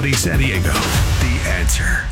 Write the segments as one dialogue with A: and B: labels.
A: County, San Diego. The Answer.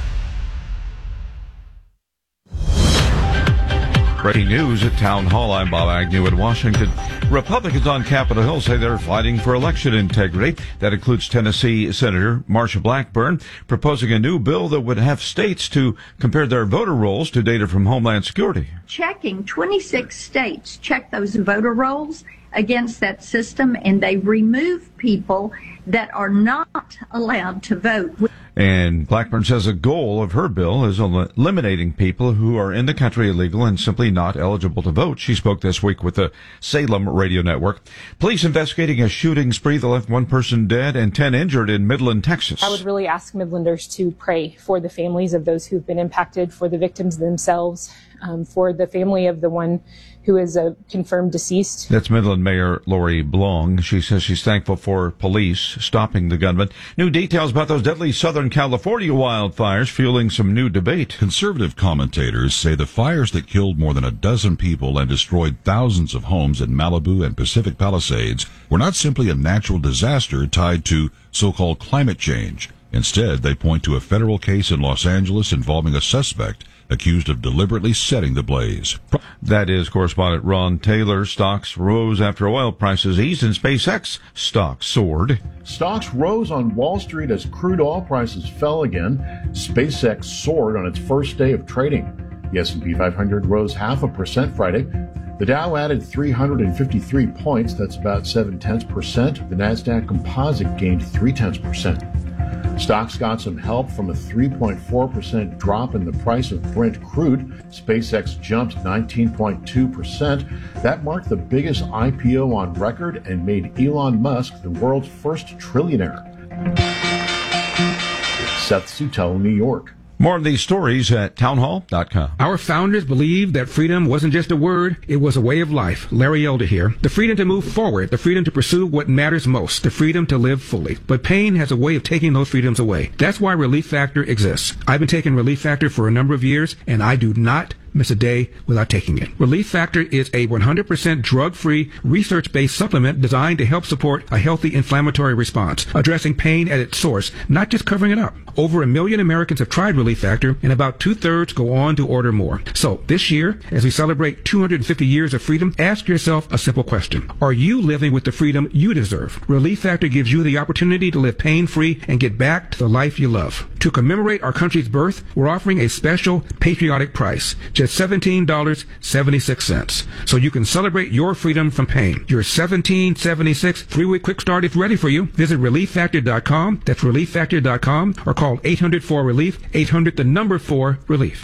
B: Breaking news at Town Hall. I'm Bob Agnew in Washington. Republicans on Capitol Hill say they're fighting for election integrity. That includes Tennessee Senator Marsha Blackburn proposing a new bill that would have states to compare their voter rolls to data from Homeland Security.
C: Checking 26 states check those voter rolls against that system, and they remove people that are not allowed to vote.
B: And Blackburn says a goal of her bill is eliminating people who are in the country illegal and simply not eligible to vote. She spoke this week with the Salem radio network. Police investigating a shooting spree that left one person dead and 10 injured in Midland, Texas.
D: I would really ask Midlanders to pray for the families of those who've been impacted, for the victims themselves, for the family of the one who is a confirmed deceased. That's
B: Midland Mayor Lori Blong. She says she's thankful for police stopping the gunman. New details about those deadly Southern California wildfires fueling some new debate.
E: Conservative commentators say the fires that killed more than a dozen people and destroyed thousands of homes in Malibu and Pacific Palisades were not simply a natural disaster tied to so-called climate change. Instead, they point to a federal case in Los Angeles involving a suspect accused of deliberately setting the blaze.
B: That is correspondent Ron Taylor. Stocks rose after oil prices eased and SpaceX stocks soared.
F: Stocks rose on Wall Street as crude oil prices fell again. SpaceX soared on its first day of trading. The S&P 500 rose 0.5% Friday. The Dow added 353 points. That's about 0.7%. The Nasdaq Composite gained 0.3%. Stocks got some help from a 3.4% drop in the price of Brent crude. SpaceX jumped 19.2%. That marked the biggest IPO on record and made Elon Musk the world's first trillionaire. Seth Sutell, New York.
B: More of these stories at townhall.com.
G: Our founders believed that freedom wasn't just a word, it was a way of life. Larry Elder here. The freedom to move forward, the freedom to pursue what matters most, the freedom to live fully. But pain has a way of taking those freedoms away. That's why Relief Factor exists. I've been taking Relief Factor for a number of years, and I do not miss a day without taking it. Relief Factor is a 100% drug-free, research-based supplement designed to help support a healthy inflammatory response, addressing pain at its source, not just covering it up. Over 1 million Americans have tried Relief Factor, and about 2/3 go on to order more. So this year, as we celebrate 250 years of freedom, ask yourself a simple question. Are you living with the freedom you deserve? Relief Factor gives you the opportunity to live pain-free and get back to the life you love. To commemorate our country's birth, we're offering a special patriotic price, just $17.76. So you can celebrate your freedom from pain. Your $17.76 3-week quick start is ready for you. Visit ReliefFactor.com. That's ReliefFactor.com, or call 800-4-RELIEF, 800-4-RELIEF.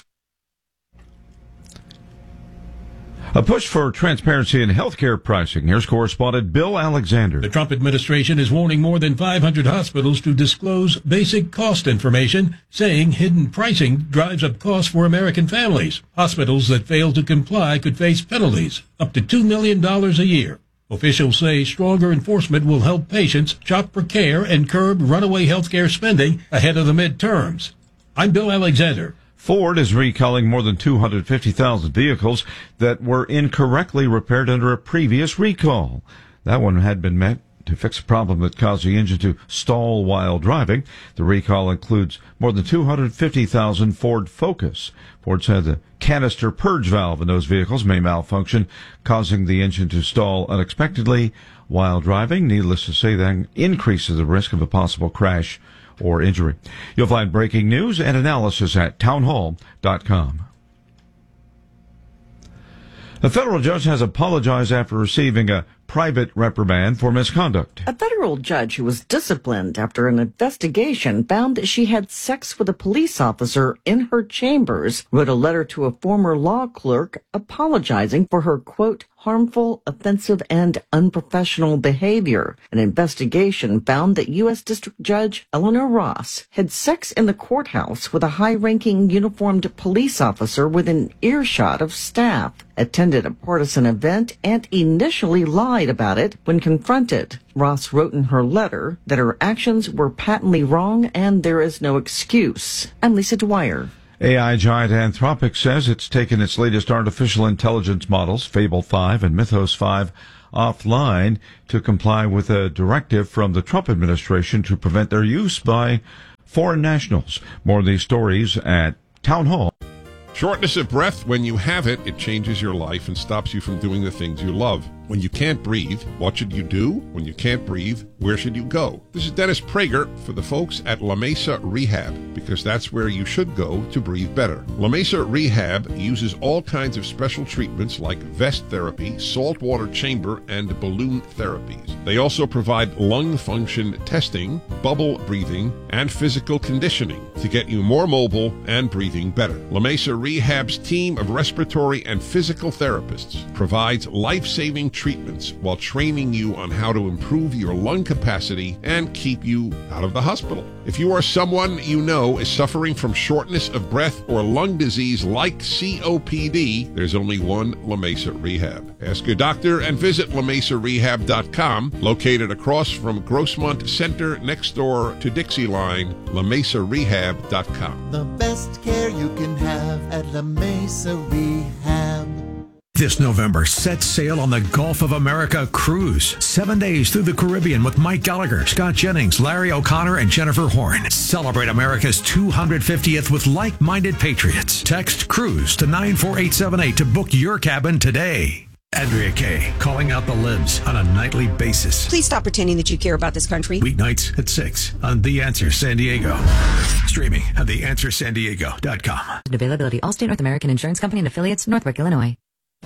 B: A push for transparency in healthcare pricing. Here's correspondent Bill Alexander.
H: The Trump administration is warning more than 500 hospitals to disclose basic cost information, saying hidden pricing drives up costs for American families. Hospitals that fail to comply could face penalties up to $2 million a year. Officials say stronger enforcement will help patients shop for care and curb runaway healthcare spending ahead of the midterms. I'm Bill Alexander.
B: Ford is recalling more than 250,000 vehicles that were incorrectly repaired under a previous recall. That one had been meant to fix a problem that caused the engine to stall while driving. The recall includes more than 250,000 Ford Focus. Ford said the canister purge valve in those vehicles may malfunction, causing the engine to stall unexpectedly while driving. Needless to say, that increases the risk of a possible crash or injury. You'll find breaking news and analysis at townhall.com. A federal judge has apologized after receiving a private reprimand for misconduct.
I: A federal judge who was disciplined after an investigation found that she had sex with a police officer in her chambers wrote a letter to a former law clerk apologizing for her, quote, harmful, offensive, and unprofessional behavior. An investigation found that U.S. District Judge Eleanor Ross had sex in the courthouse with a high-ranking uniformed police officer within earshot of staff, attended a partisan event, and initially lied about it when confronted. Ross wrote in her letter that her actions were patently wrong and there is no excuse. I'm Lisa Dwyer.
B: AI giant Anthropic says it's taken its latest artificial intelligence models, Fable 5 and Mythos 5, offline to comply with a directive from the Trump administration to prevent their use by foreign nationals. More of these stories at Town Hall.
J: Shortness of breath, when you have it, it changes your life and stops you from doing the things you love. When you can't breathe, what should you do? When you can't breathe, where should you go? This is Dennis Prager for the folks at La Mesa Rehab, because that's where you should go to breathe better. La Mesa Rehab uses all kinds of special treatments like vest therapy, saltwater chamber, and balloon therapies. They also provide lung function testing, bubble breathing, and physical conditioning to get you more mobile and breathing better. La Mesa Rehab's team of respiratory and physical therapists provides life-saving treatments while training you on how to improve your lung capacity and keep you out of the hospital. If you are someone you know is suffering from shortness of breath or lung disease like COPD, there's only one La Mesa Rehab. Ask your doctor and visit LaMesaRehab.com, located across from Grossmont Center next door to Dixie Line, LaMesaRehab.com.
K: The best care you can have at La Mesa Rehab.
A: This November, set sail on the Gulf of America cruise. 7 days through the Caribbean with Mike Gallagher, Scott Jennings, Larry O'Connor, and Jennifer Horn. Celebrate America's 250th with like-minded patriots. Text CRUISE to 94878 to book your cabin today. Andrea Kaye, calling out the libs on a nightly basis.
L: Please stop pretending that you care about this country.
A: Weeknights at 6 on The Answer San Diego. Streaming at theanswersandiego.com.
M: Availability: Allstate North American Insurance Company and affiliates, Northbrook, Illinois.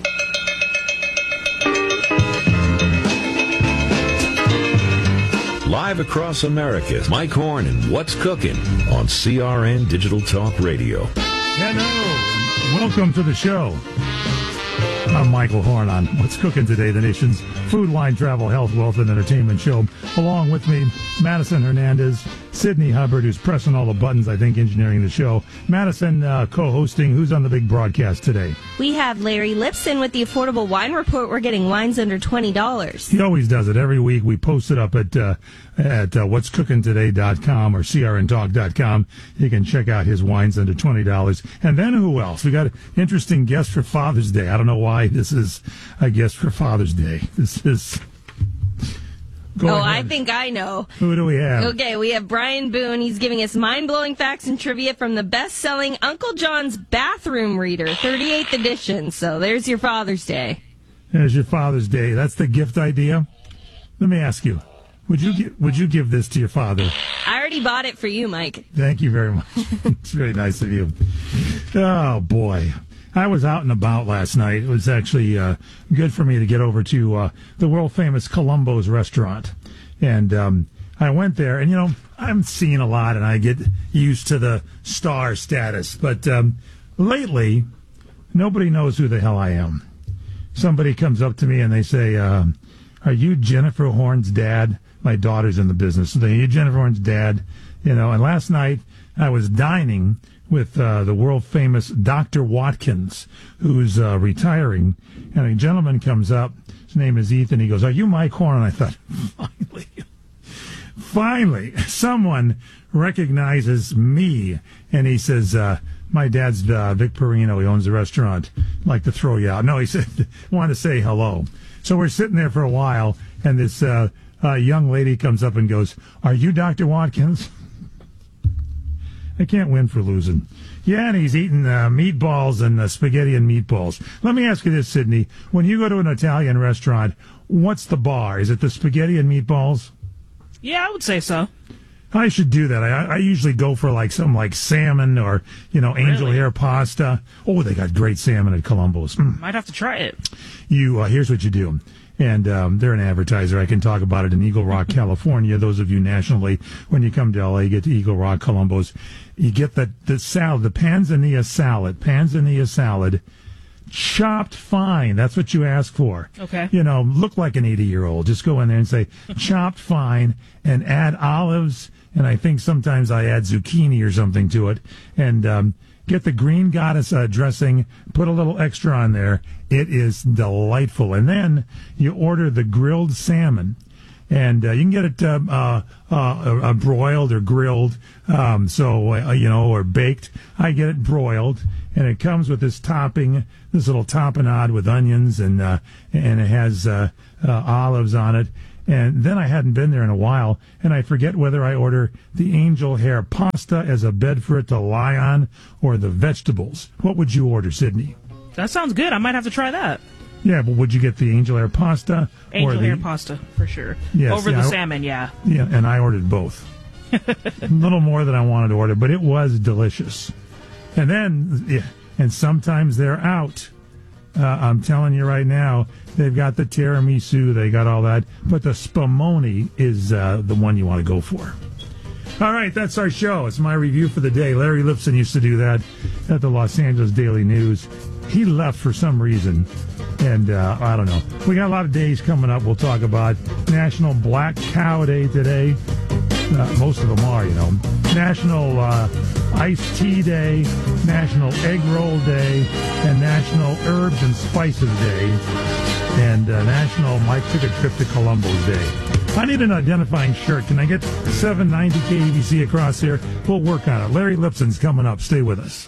N: Live across America, Mike Horn and What's Cooking on CRN Digital Talk Radio.
O: Hello, welcome to the show. I'm Michael Horn on What's Cooking Today, the nation's food, wine, travel, health, wealth, and entertainment show. Along with me, Madison Hernandez, Sydney Hubbard, who's pressing all the buttons, I think, engineering the show. Madison co-hosting. Who's on the big broadcast today?
P: We have Larry Lipson with the Affordable Wine Report. We're getting wines under $20.
O: He always does it every week. We post it up at what'scookingtoday.com or crntalk.com. You can check out his wines under $20. And then who else? We got an interesting guest for Father's Day. I don't know why this is a guest for Father's Day. This is...
P: I think I know.
O: Who do we have?
P: Okay, we have Brian Boone. He's giving us mind-blowing facts and trivia from the best-selling Uncle John's Bathroom Reader, 38th edition. So there's your Father's Day.
O: There's your Father's Day. That's the gift idea. Let me ask you, would you give this to your father?
P: I already bought it for you, Mike.
O: Thank you very much. It's very nice of you. Oh, boy. I was out and about last night. It was actually good for me to get over to the world-famous Columbo's restaurant. And I went there, and, I'm seeing a lot, and I get used to the star status. But lately, nobody knows who the hell I am. Somebody comes up to me, and they say, are you Jennifer Horn's dad? My daughter's in the business. So are you Jennifer Horn's dad? And last night, I was dining with the world-famous Dr. Watkins, who's retiring. And a gentleman comes up. His name is Ethan. He goes, are you Mike Horn? And I thought, finally, someone recognizes me. And he says, my dad's Vic Perino. He owns the restaurant. I'd like to throw you out. No, he said, wanted to say hello. So we're sitting there for a while, and this young lady comes up and goes, are you Dr. Watkins? I can't win for losing. Yeah, and he's eating meatballs and spaghetti and meatballs. Let me ask you this, Sydney. When you go to an Italian restaurant, what's the bar? Is it the spaghetti and meatballs?
Q: Yeah, I would say so.
O: I should do that. I usually go for something like salmon or, angel hair pasta. Oh, they got great salmon at Columbo's.
Q: Might have to try it.
O: Here's what you do. And they're an advertiser. I can talk about it in Eagle Rock, California. Those of you nationally, when you come to L.A., you get to Eagle Rock, Columbo's. You get the salad, the panzanilla salad, chopped fine. That's what you ask for.
Q: Okay.
O: Look like an 80-year-old. Just go in there and say, chopped fine, and add olives, and I think sometimes I add zucchini or something to it, and get the Green Goddess dressing, put a little extra on there. It is delightful. And then you order the grilled salmon. And you can get it broiled or grilled, or baked. I get it broiled, and it comes with this topping, this little tapenade with onions, and it has olives on it. And then I hadn't been there in a while, and I forget whether I order the angel hair pasta as a bed for it to lie on or the vegetables. What would you order, Sydney?
Q: That sounds good. I might have to try that.
O: Yeah, but would you get the angel hair pasta?
Q: Angel hair pasta, for sure.
O: Yes,
Q: over the salmon, yeah.
O: Yeah, and I ordered both. A little more than I wanted to order, but it was delicious. And then, yeah, and sometimes they're out. I'm telling you right now, they've got the tiramisu, they got all that, but the spumoni is the one you want to go for. All right, that's our show. It's my review for the day. Larry Lipson used to do that at the Los Angeles Daily News. He left for some reason, and I don't know. We got a lot of days coming up we'll talk about. National Black Cow Day today. Most of them are, you know. National Iced Tea Day, National Egg Roll Day, and National Herbs and Spices Day, and National Mike Took a Trip to Columbo's Day. I need an identifying shirt. Can I get 790 KABC across here? We'll work on it. Larry Lipson's coming up. Stay with us.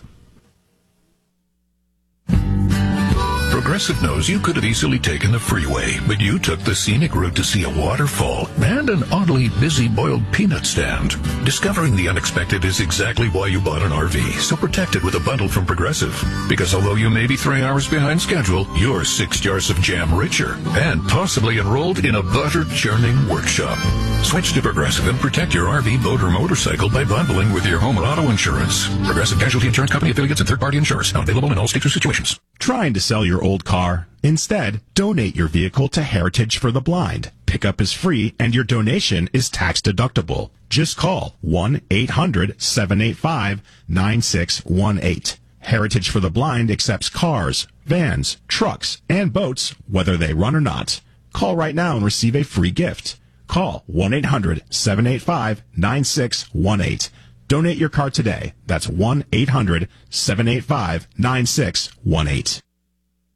R: Progressive knows you could have easily taken the freeway, but you took the scenic route to see a waterfall and an oddly busy boiled peanut stand. Discovering the unexpected is exactly why you bought an RV, so protect it with a bundle from Progressive. Because although you may be 3 hours behind schedule, you're 6 jars of jam richer and possibly enrolled in a butter churning workshop. Switch to Progressive and protect your RV, boat, or motorcycle by bundling with your home and auto insurance. Progressive Casualty Insurance Company affiliates and third-party insurers. Not available in all states or situations.
S: Trying to sell your old car? Instead, donate your vehicle to Heritage for the Blind. Pickup is free and your donation is tax deductible. Just call 1-800-785-9618. Heritage for the Blind accepts cars, vans, trucks, and boats, whether they run or not. Call right now and receive a free gift. Call 1-800-785-9618. Donate your car today. That's 1-800-785-9618.